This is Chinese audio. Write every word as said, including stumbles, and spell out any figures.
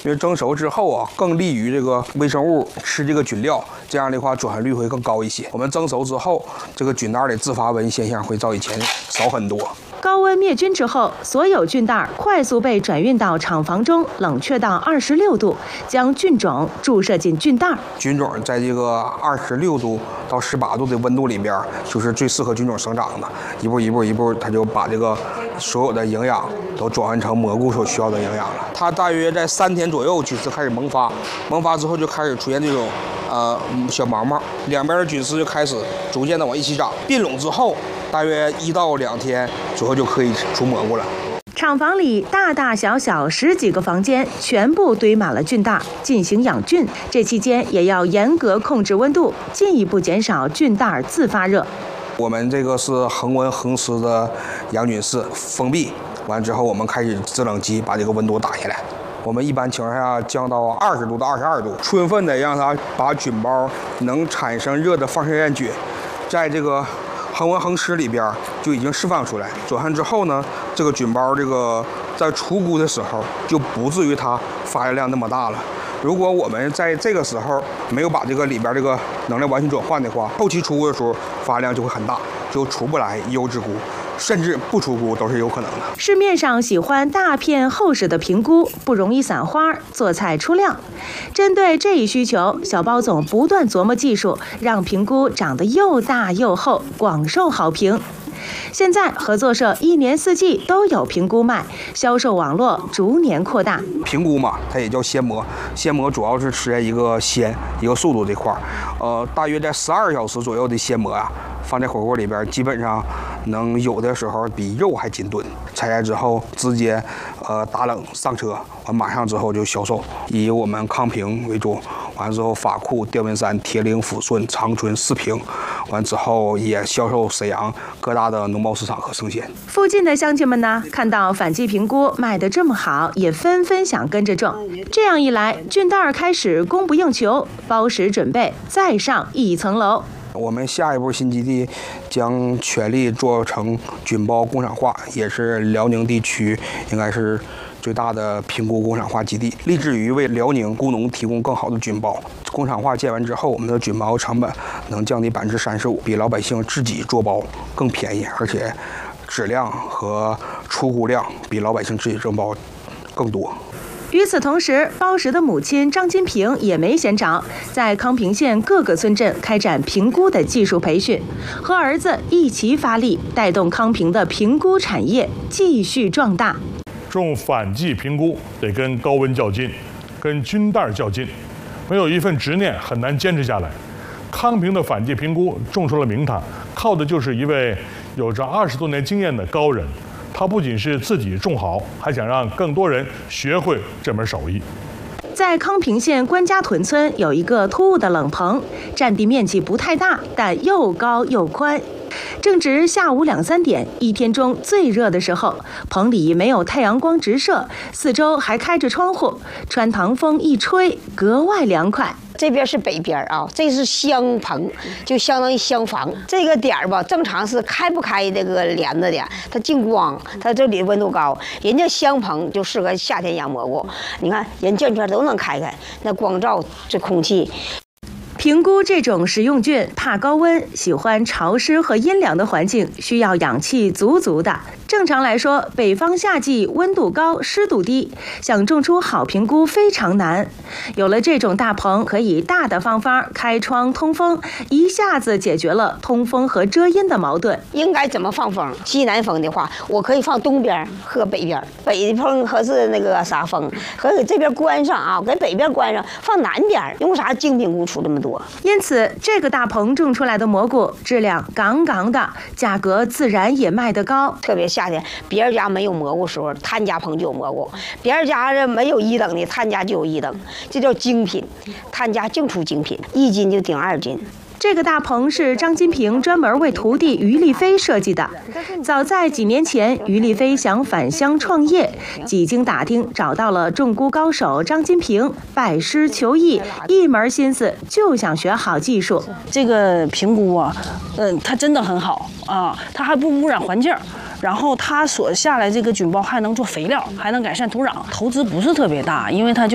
因为蒸熟之后啊，更利于这个微生物吃这个菌料，这样的话转换率会更高一些。我们蒸熟之后，这个菌袋的自发蚊现象会较以前少很多。 高温灭菌之后，所有菌袋快速被转运到厂房中，冷却到二十六度，将菌种注射进菌袋。 菌种在这个二十六度到十八度的温度里边，就是最适合菌种生长的。一步一步一步，它就把这个所有的营养都转换成蘑菇所需要的营养了。它大约在三天左右菌丝开始萌发，萌发之后就开始出现这种呃小毛毛，两边的菌丝就开始逐渐的往一起长，并拢之后，大约一到两天左右就可以出蘑菇了。 厂房里大大小小十几个房间，全部堆满了菌袋，进行养菌。这期间也要严格控制温度，进一步减少菌袋自发热。 我们这个是恒温恒湿的养菌室，封闭完之后，我们开始制冷机把这个温度打下来。我们一般情况下降到二十度到二十二度，充分的让它把菌包能产生热的放射线菌，在这个恒温恒湿里边就已经释放出来。转换之后呢，这个菌包这个在出菇的时候就不至于它发热量那么大了。如果我们在这个时候没有把这个里边这个能量完全转换的话，后期出菇的时候发热量就会很大，就出不来优质菇，甚至不出菇都是有可能的。 市面上喜欢大片厚实的平菇，不容易散花，做菜出料。针对这一需求，小包总不断琢磨技术，让平菇长得又大又厚，广受好评。现在合作社一年四季都有平菇卖，销售网络逐年扩大。 平菇嘛，它也叫鲜蘑，鲜蘑主要是吃在一个鲜、一个速度这块儿。呃，大约在十二小时左右的鲜蘑啊，放在火锅里边，基本上能有的时候比肉还紧炖。拆开之后直接呃打冷上车，完马上之后就销售，以我们康平为主。完之后，法库、吊win山、铁岭、抚顺、长春、四平，完之后也销售沈阳各大的农贸市场和生鲜。 附近的乡亲们呢，看到反季平菇卖得这么好，也纷纷想跟着种。这样一来，菌袋开始供不应求，包食准备再上一层楼。 我们下一步新基地将全力做成菌包工厂化，也是辽宁地区应该是最大的平菇工厂化基地，立志于为辽宁菇农提供更好的菌包。工厂化建完之后，我们的菌包成本能降低百分之三十五，比老百姓自己做包更便宜，而且质量和出菇量比老百姓自己做包更多。 与此同时，包食的母亲张金平也没闲着，在康平县各个村镇开展平菇的技术培训，和儿子一起发力，带动康平的平菇产业继续壮大。 种反季平菇得跟高温较劲，跟菌袋较劲，没有一份执念很难坚持下来。康平的反季平菇种出了名堂，靠的就是一位有着二十多年经验的高人。他不仅是自己种好，还想让更多人学会这门手艺。 在康平县关家屯村有一个突兀的冷棚，占地面积不太大，但又高又宽。正值下午两三点，一天中最热的时候，棚里没有太阳光直射，四周还开着窗户，穿堂风一吹，格外凉快。 这边是北边啊，这是厢棚，就相当于厢房。这个点儿吧，正常是开不开这个帘子的，它进光，它这里温度高。人家厢棚就适合夏天养蘑菇，你看人圈圈都能开开，那光照这空气。 平菇这种食用菌怕高温，喜欢潮湿和阴凉的环境，需要氧气足足的。正常来说，北方夏季温度高，湿度低，想种出好平菇非常难。有了这种大棚，可以大大方方开窗通风，一下子解决了通风和遮阴的矛盾。 应该怎么放风？西南风的话，我可以放东边和北边，北风和是那个啥风，和给这边关上啊，给北边关上，放南边，用啥精品菇出这么多？ 因此，这个大棚种出来的蘑菇质量杠杠的，价格自然也卖得高。 特别夏天，别人家没有蘑菇时候，他家棚就有蘑菇；别人家没有一等的，他家就有一等，这叫精品。他家净出精品，一斤就顶二斤。 这个大棚是张金平专门为徒弟于丽飞设计的。早在几年前，于丽飞想返乡创业，几经打听找到了种菇高手张金平，拜师求艺，一门心思就想学好技术。 这个平菇啊，嗯、呃，它真的很好啊，它还不污染环境。然后它所下来这个菌包还能做肥料，还能改善土壤，投资不是特别大，因为它就